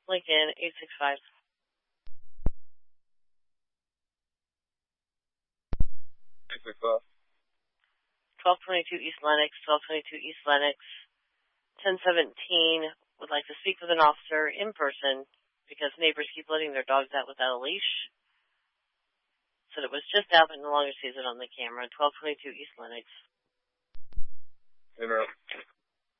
Lincoln, 865. 1222 East Lenox, 1222 East Lenox, 1017 would like to speak with an officer in person because neighbors keep letting their dogs out without a leash. Said it was just out, but no longer sees it on the camera. 1222 East Lenox. Interrupt.